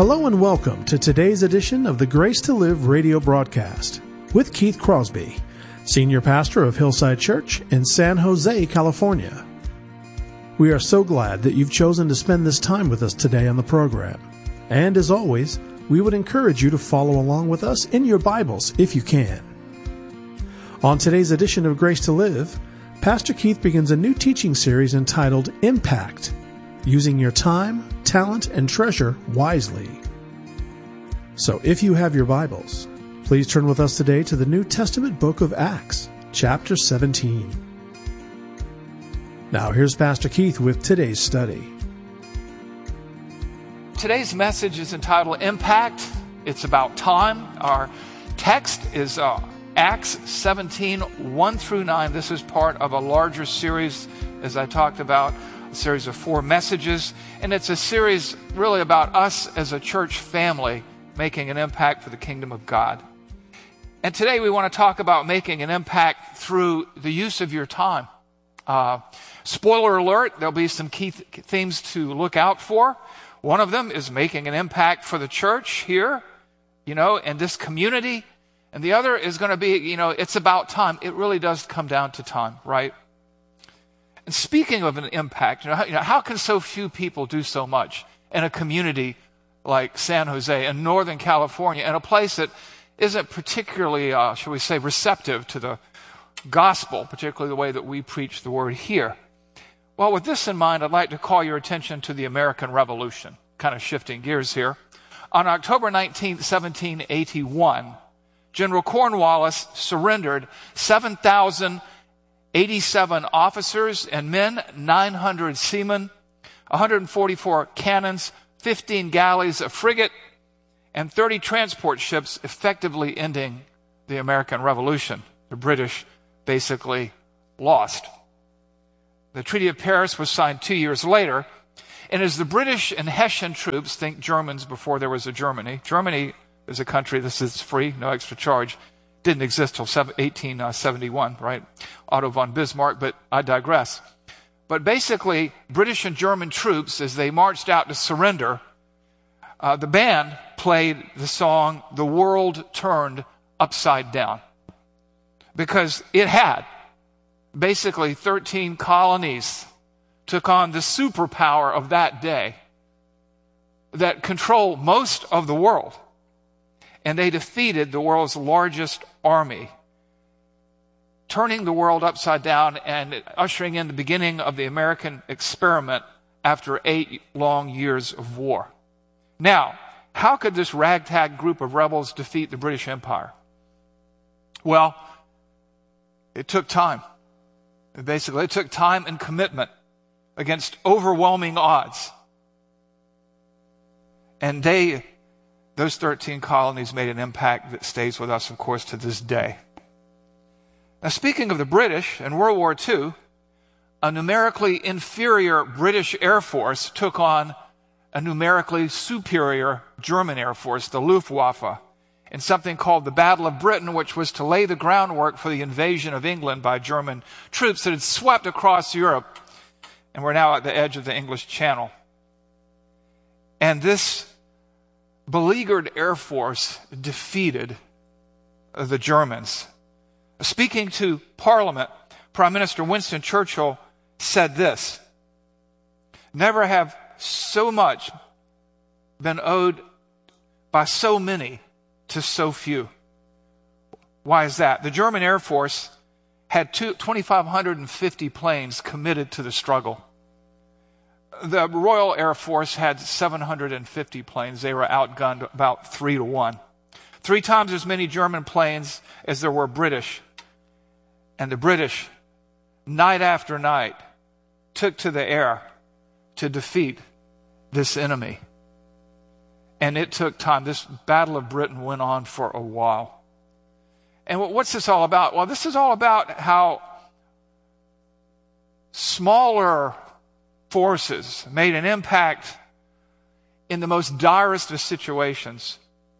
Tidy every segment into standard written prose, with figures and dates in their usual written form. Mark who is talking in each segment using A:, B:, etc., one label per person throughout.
A: Hello and welcome to today's edition of the Grace to Live radio broadcast with Keith Crosby, Senior Pastor of Hillside Church in San Jose, California. We are so glad that you've chosen to spend this time with us today on the program. And as always, we would encourage you to follow along with us in your Bibles if you can. On today's edition of Grace to Live, Pastor Keith begins a new teaching series entitled Impact, Using Your Time, Talent, and Treasure Wisely. So if you have your Bibles, please turn with us today to the New Testament book of Acts, chapter 17. Now here's Pastor Keith with today's study.
B: Today's message is entitled Impact. It's about time. Our text is Acts 17, 1 through 9. This is part of a larger series, as I talked about, a series of 4 messages. And it's a series really about us as a church family making an impact for the kingdom of God. And today we want to talk about making an impact through the use of your time. Spoiler alert, there'll be some key themes to look out for. One of them is making an impact for the church here, and this community. And the other is going to be, it's about time. It really does come down to time, right? And speaking of an impact, how can so few people do so much in a community like San Jose in Northern California, in a place that isn't particularly, shall we say, receptive to the gospel, particularly the way that we preach the word here? Well, with this in mind, I'd like to call your attention to the American Revolution, kind of shifting gears here. On October 19, 1781, General Cornwallis surrendered 7,087 officers and men, 900 seamen, 144 cannons, 15 galleys, a frigate, and 30 transport ships, effectively ending the American Revolution. The British basically lost. The Treaty of Paris was signed 2 years later, and as the British and Hessian troops, think Germans before there was a Germany. Germany is a country, this is free, no extra charge, didn't exist till 1871, right? Otto von Bismarck, but I digress. But basically, British and German troops, as they marched out to surrender, the band played the song, "The World Turned Upside Down," because it had. Basically, 13 colonies took on the superpower of that day that controlled most of the world. And they defeated the world's largest army, turning the world upside down and ushering in the beginning of the American experiment after 8 long years of war. Now, how could this ragtag group of rebels defeat the British Empire? Well, it took time. Basically, it took time and commitment against overwhelming odds. And those 13 colonies made an impact that stays with us, of course, to this day. Now, speaking of the British, in World War II, a numerically inferior British Air Force took on a numerically superior German Air Force, the Luftwaffe, in something called the Battle of Britain, which was to lay the groundwork for the invasion of England by German troops that had swept across Europe and were now at the edge of the English Channel. And this beleaguered Air Force defeated the Germans. Speaking to Parliament, Prime Minister Winston Churchill said this: "Never have so much been owed by so many to so few." Why is that? The German Air Force had 2,550 planes committed to the struggle. The Royal Air Force had 750 planes. They were outgunned about 3 to 1. 3 times as many German planes as there were British. And the British, night after night, took to the air to defeat this enemy. And it took time. This Battle of Britain went on for a while. And what's this all about? Well, this is all about how smaller forces made an impact in the most direst of situations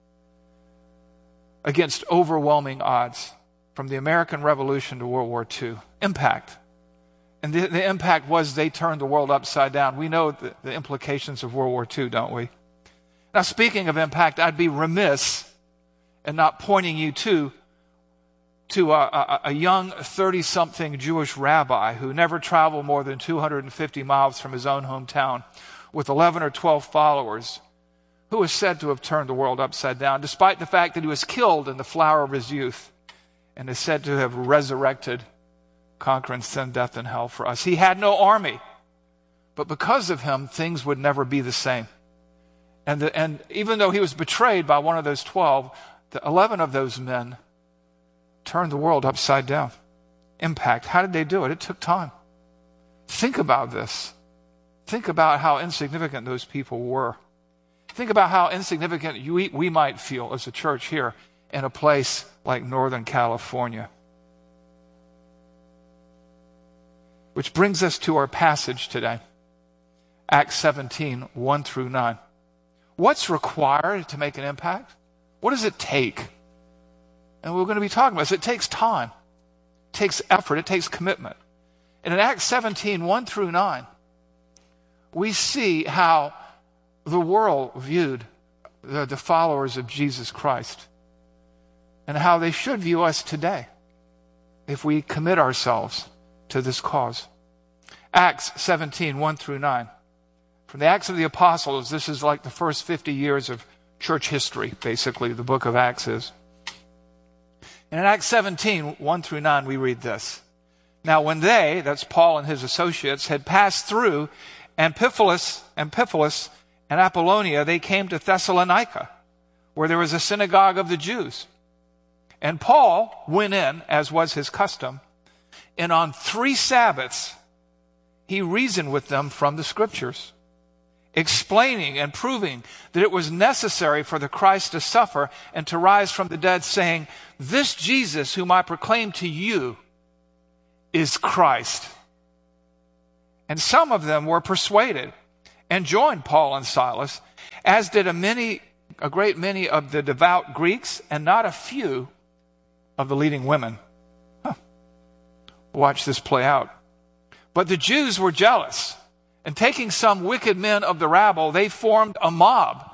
B: against overwhelming odds, from the American Revolution to World War II. Impact. And the impact was they turned the world upside down. We know the implications of World War II, don't we? Now, speaking of impact, I'd be remiss in not pointing you to a young 30-something Jewish rabbi who never traveled more than 250 miles from his own hometown with 11 or 12 followers, who was said to have turned the world upside down, despite the fact that he was killed in the flower of his youth and is said to have resurrected, conquering sin, death, and hell for us. He had no army, but because of him, things would never be the same. And even though he was betrayed by one of those 12, the 11 of those men turned the world upside down. Impact. How did they do it? It took time. Think about this. Think about how insignificant those people were. Think about how insignificant we might feel as a church here in a place like Northern California. Which brings us to our passage today. Acts 17, 1 through 9. What's required to make an impact? What does it take? And we're going to be talking about this. It takes time. It takes effort. It takes commitment. And in Acts 17, 1 through 9, we see how the world viewed the followers of Jesus Christ and how they should view us today if we commit ourselves to this cause. Acts 17, 1 through 9. From the Acts of the Apostles, this is like the first 50 years of church history, basically, the book of Acts is. And in Acts 17, 1 through 9, we read this. Now when they, that's Paul and his associates, had passed through Amphipolis and Apollonia, they came to Thessalonica, where there was a synagogue of the Jews. And Paul went in, as was his custom, and on 3 Sabbaths he reasoned with them from the Scriptures, explaining and proving that it was necessary for the Christ to suffer and to rise from the dead, saying, "This Jesus whom I proclaim to you is Christ." And some of them were persuaded and joined Paul and Silas, as did a great many of the devout Greeks, and not a few of the leading women. Watch this play out. But the Jews were jealous, and taking some wicked men of the rabble, they formed a mob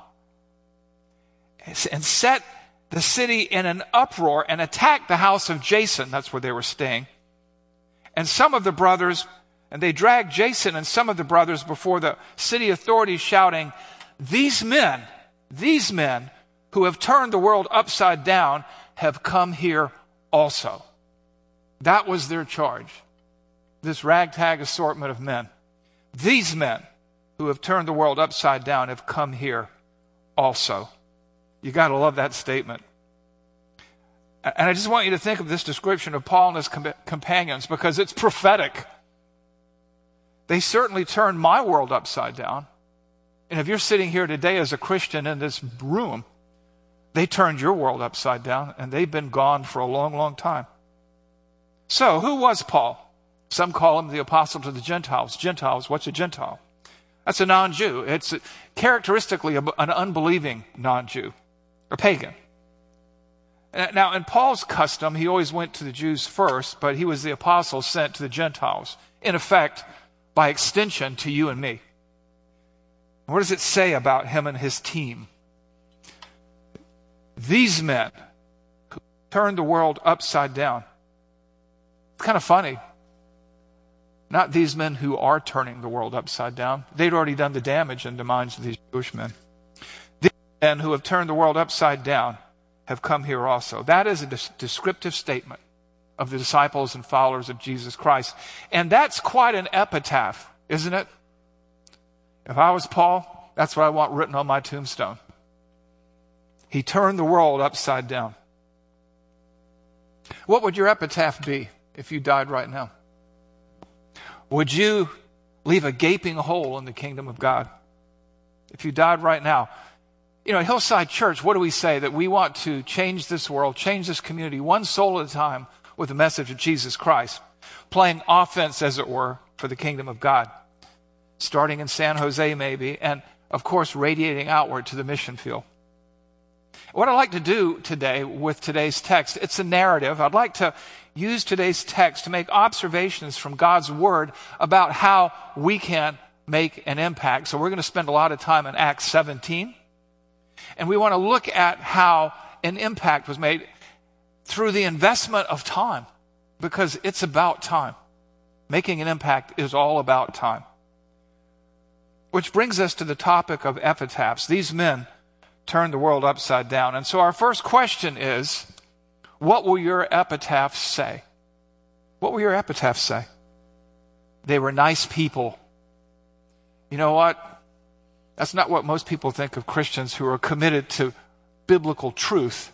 B: and set the city in an uproar and attacked the house of Jason. That's where they were staying. And they dragged Jason and some of the brothers before the city authorities, shouting, These men who have turned the world upside down have come here also." That was their charge, this ragtag assortment of men. These men who have turned the world upside down have come here also. You got to love that statement. And I just want you to think of this description of Paul and his companions, because it's prophetic. They certainly turned my world upside down. And if you're sitting here today as a Christian in this room, they turned your world upside down, and they've been gone for a long, long time. So, who was Paul? Some call him the apostle to the Gentiles. Gentiles, what's a Gentile? That's a non-Jew. It's characteristically an unbelieving non-Jew, a pagan. Now, in Paul's custom, he always went to the Jews first, but he was the apostle sent to the Gentiles. In effect, by extension, to you and me. What does it say about him and his team? These men who turned the world upside down. It's kind of funny. Not these men who are turning the world upside down. They'd already done the damage in the minds of these Jewish men. These men who have turned the world upside down have come here also. That is a descriptive statement of the disciples and followers of Jesus Christ. And that's quite an epitaph, isn't it? If I was Paul, that's what I want written on my tombstone. He turned the world upside down. What would your epitaph be if you died right now? Would you leave a gaping hole in the kingdom of God? If you died right now. You know, at Hillside Church, what do we say? That we want to change this world, change this community, one soul at a time with the message of Jesus Christ. Playing offense, as it were, for the kingdom of God. Starting in San Jose, maybe, and, of course, radiating outward to the mission field. What I'd like to do today with today's text, it's a narrative. I'd like to use today's text to make observations from God's Word about how we can make an impact. So we're going to spend a lot of time in Acts 17. And we want to look at how an impact was made through the investment of time, because it's about time. Making an impact is all about time. Which brings us to the topic of epitaphs. These men turned the world upside down. And so our first question is, what will your epitaphs say? What will your epitaphs say? They were nice people. You know what? That's not what most people think of Christians who are committed to biblical truth.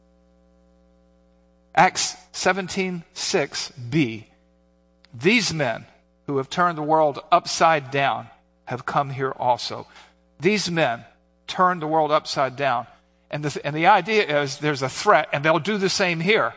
B: Acts 17:6b. These men who have turned the world upside down have come here also. These men turned the world upside down. And the idea is there's a threat, and they'll do the same here.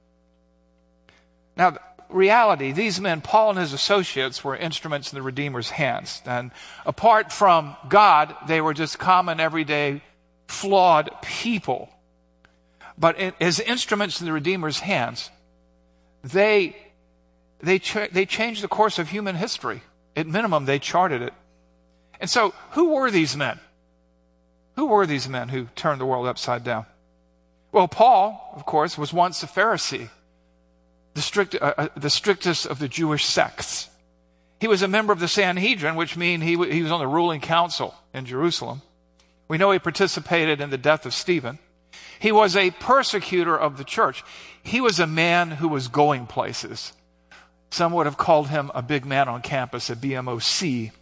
B: Now, reality, these men, Paul and his associates, were instruments in the Redeemer's hands. And apart from God, they were just common, everyday, flawed people. But as instruments in the Redeemer's hands, they changed the course of human history. At minimum, they charted it. And so, who were these men? Who were these men who turned the world upside down? Well, Paul, of course, was once a Pharisee, the strictest of the Jewish sects. He was a member of the Sanhedrin, which means he was on the ruling council in Jerusalem. We know he participated in the death of Stephen. He was a persecutor of the church. He was a man who was going places. Some would have called him a big man on campus, a BMOC.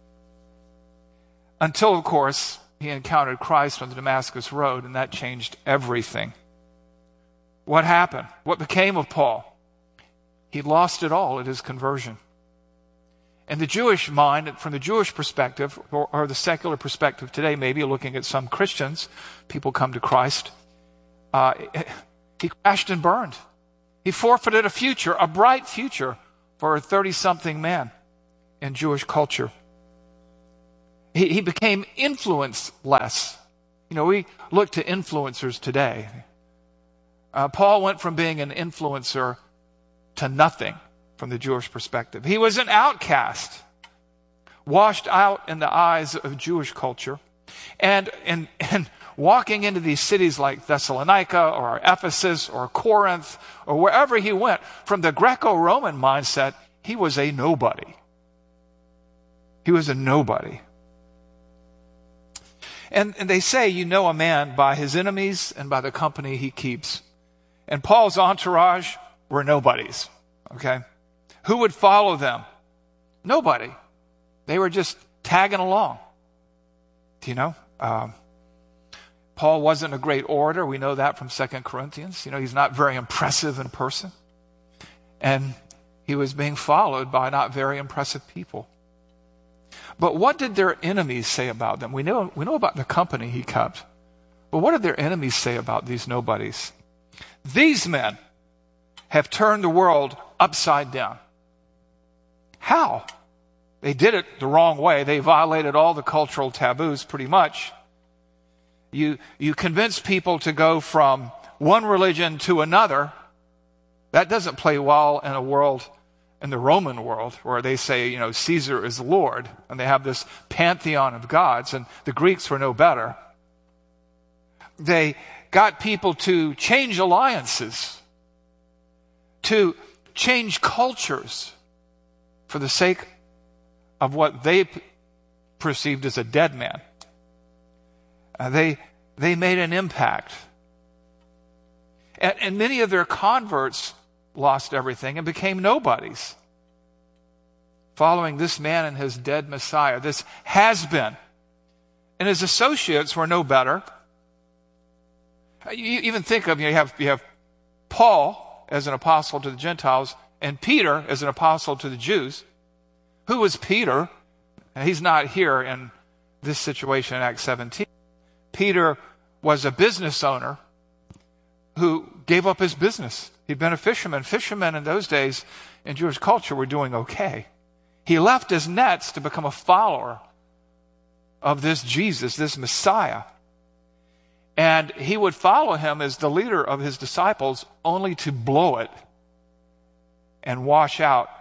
B: Until, of course, he encountered Christ on the Damascus Road, and that changed everything. What happened? What became of Paul? He lost it all at his conversion. In the Jewish mind, from the Jewish perspective, or the secular perspective today, maybe looking at some Christians, people come to Christ, he crashed and burned. He forfeited a future, a bright future, for a 30-something man in Jewish culture. He became influence-less. You know, we look to influencers today. Paul went from being an influencer to nothing from the Jewish perspective. He was an outcast, washed out in the eyes of Jewish culture. And walking into these cities like Thessalonica or Ephesus or Corinth or wherever he went, from the Greco-Roman mindset, he was a nobody. He was a nobody. And they say you know a man by his enemies and by the company he keeps. And Paul's entourage were nobodies. Okay? Who would follow them? Nobody. They were just tagging along. Do you know? Paul wasn't a great orator. We know that from 2 Corinthians. You know, he's not very impressive in person. And he was being followed by not very impressive people. But what did their enemies say about them? We know about the company he kept. But what did their enemies say about these nobodies? These men have turned the world upside down. How? They did it the wrong way. They violated all the cultural taboos pretty much. You convince people to go from one religion to another. That doesn't play well in a world, in the Roman world, where they say, you know, Caesar is Lord, and they have this pantheon of gods, and the Greeks were no better. They got people to change alliances, to change cultures for the sake of what they perceived as a dead man. They made an impact. And many of their converts lost everything and became nobodies, following this man and his dead Messiah, this has-been. And his associates were no better. You even think of, you have Paul as an apostle to the Gentiles and Peter as an apostle to the Jews. Who was Peter? He's not here in this situation in Acts 17. Peter was a business owner who gave up his business. He'd been a fisherman. Fishermen in those days in Jewish culture were doing okay. He left his nets to become a follower of this Jesus, this Messiah. And he would follow him as the leader of his disciples only to blow it and wash out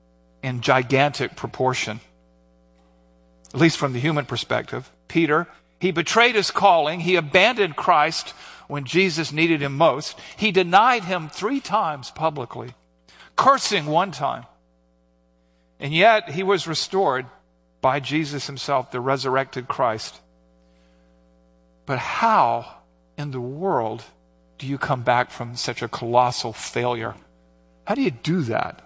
B: in gigantic proportion. At least from the human perspective. Peter, He betrayed his calling. He abandoned Christ when Jesus needed him most. He denied him 3 times publicly, cursing 1 time. And yet he was restored by Jesus himself, the resurrected Christ. But how in the world do you come back from such a colossal failure? How do you do that?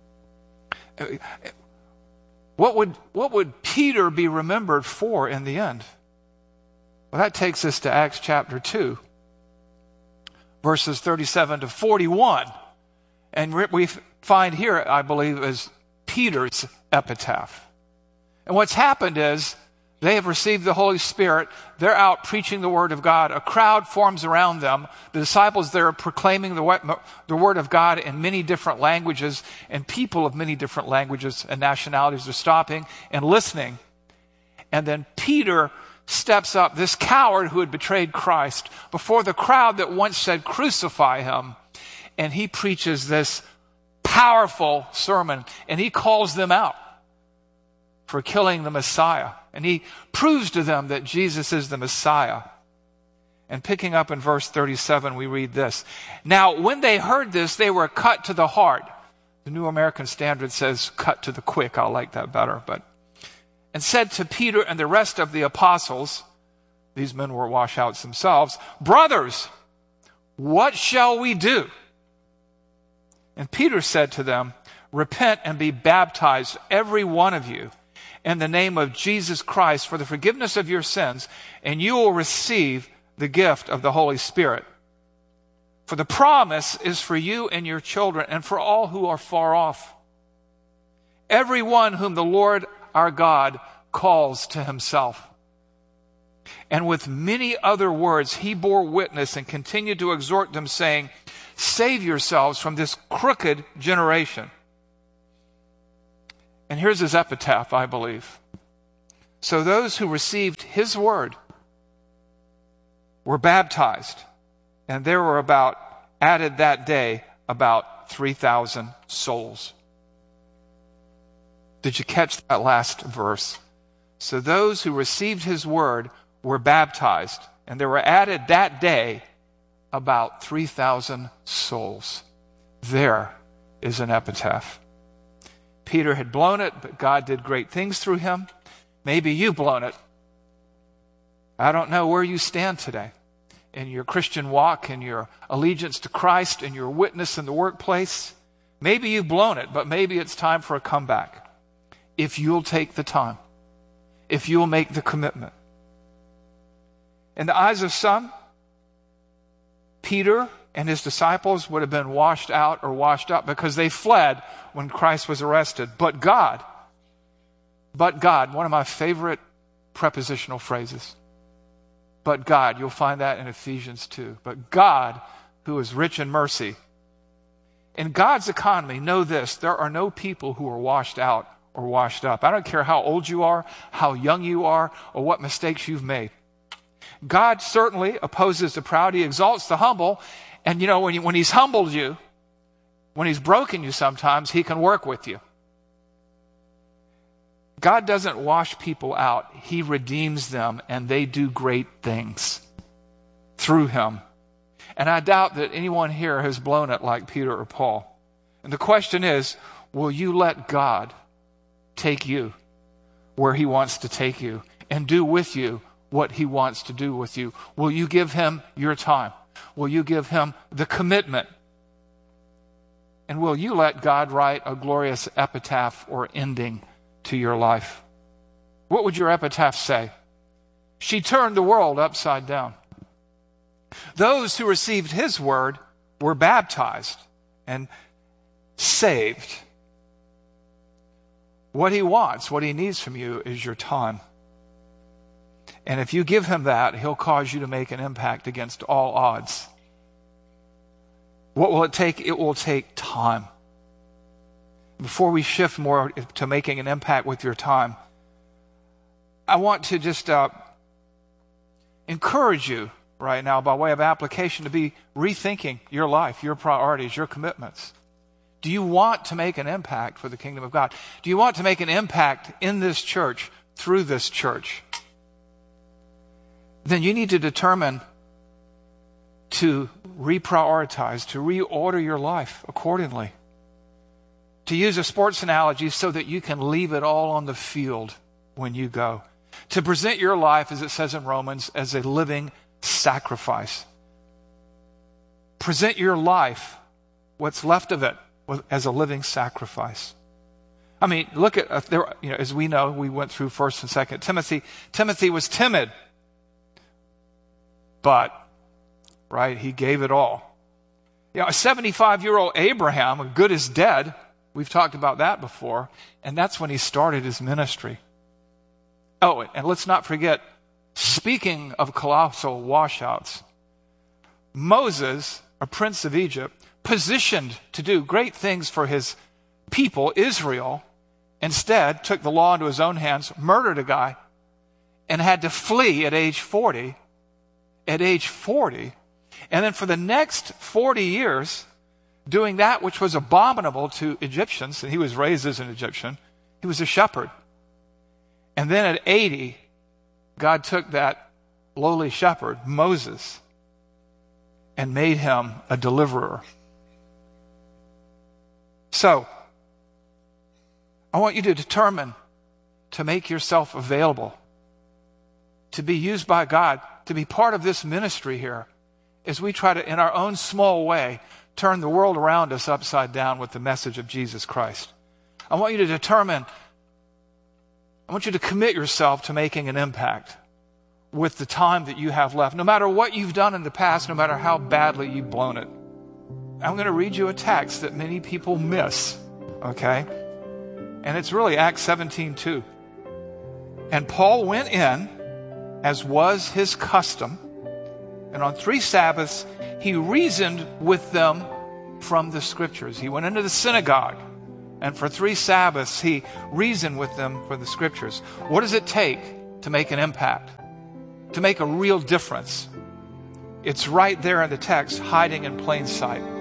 B: What would Peter be remembered for in the end? Well, that takes us to Acts chapter 2, verses 37 to 41. And we find here, I believe, is Peter's epitaph. And what's happened is they have received the Holy Spirit. They're out preaching the Word of God. A crowd forms around them. The disciples there are proclaiming the Word of God in many different languages, and people of many different languages and nationalities are stopping and listening. And then Peter steps up, this coward who had betrayed Christ, before the crowd that once said, "Crucify him." And he preaches this powerful sermon, and he calls them out for killing the Messiah. And he proves to them that Jesus is the Messiah. And picking up in verse 37, we read this. Now, when they heard this, they were cut to the heart. The New American Standard says cut to the quick. I like that better. And said to Peter and the rest of the apostles, these men were washouts themselves, "Brothers, what shall we do?" And Peter said to them, "Repent and be baptized, every one of you, in the name of Jesus Christ for the forgiveness of your sins, and you will receive the gift of the Holy Spirit. For the promise is for you and your children, and for all who are far off, everyone whom the Lord our God calls to himself." And with many other words he bore witness and continued to exhort them, saying, "Save yourselves from this crooked generation." And here's his epitaph, I believe. So those who received his word were baptized, and there were added that day about 3,000 souls. Did you catch that last verse? So those who received his word were baptized, and there were added that day about 3,000 souls. There is an epitaph. Peter had blown it, but God did great things through him. Maybe you've blown it. I don't know where you stand today in your Christian walk, in your allegiance to Christ, in your witness in the workplace. Maybe you've blown it, but maybe it's time for a comeback. If you'll take the time, if you'll make the commitment. In the eyes of some, Peter and his disciples would have been washed out or washed up because they fled when Christ was arrested. But God, one of my favorite prepositional phrases. But God, you'll find that in Ephesians 2. But God, who is rich in mercy. In God's economy, know this, there are no people who are washed out or washed up. I don't care how old you are, how young you are, or what mistakes you've made. God certainly opposes the proud. He exalts the humble. And you know, when he's humbled you, when he's broken you sometimes, he can work with you. God doesn't wash people out. He redeems them, and they do great things through him. And I doubt that anyone here has blown it like Peter or Paul. And the question is, will you let God take you where he wants to take you and do with you what he wants to do with you? Will you give him your time? Will you give him the commitment? And will you let God write a glorious epitaph or ending to your life? What would your epitaph say? She turned the world upside down. Those who received his word were baptized and saved. What he wants, what he needs from you is your time. And if you give him that, he'll cause you to make an impact against all odds. What will it take? It will take time. Before we shift more to making an impact with your time, I want to just encourage you right now by way of application to be rethinking your life, your priorities, your commitments. Do you want to make an impact for the kingdom of God? Do you want to make an impact in this church, through this church? then you need to determine to reprioritize, to reorder your life accordingly. To use a sports analogy, so that you can leave it all on the field when you go. To present your life, as it says in Romans, as a living sacrifice. Present your life, what's left of it, as a living sacrifice. I mean, look at, as we know, we went through 1st and 2nd Timothy. Timothy was timid, but, right, he gave it all. A 75-year-old Abraham, good as dead, we've talked about that before, and that's when he started his ministry. Oh, and let's not forget, speaking of colossal washouts, Moses, a prince of Egypt, positioned to do great things for his people, Israel, instead took the law into his own hands, murdered a guy, and had to flee at age 40. At age 40. And then for the next 40 years, doing that which was abominable to Egyptians, and he was raised as an Egyptian, he was a shepherd. And then at 80, God took that lowly shepherd, Moses, and made him a deliverer. So, I want you to determine to make yourself available, to be used by God, to be part of this ministry here, as we try to, in our own small way, turn the world around us upside down with the message of Jesus Christ. I want you to determine, I want you to commit yourself to making an impact with the time that you have left. No matter what you've done in the past, no matter how badly you've blown it. I'm going to read you a text that many people miss, okay? And it's really Acts 17:2. And Paul went in, as was his custom, and on 3 Sabbaths he reasoned with them from the Scriptures. He went into the synagogue, and for 3 Sabbaths he reasoned with them from the Scriptures. What does it take to make an impact? To make a real difference? It's right there in the text, hiding in plain sight.